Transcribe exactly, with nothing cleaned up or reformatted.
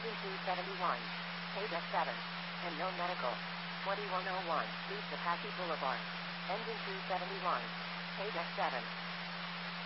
Engine two seventy-one. Paydeck seven. And no medical. twenty-one oh one. East Apache Boulevard. Engine two seventy-one. Paydeck seven.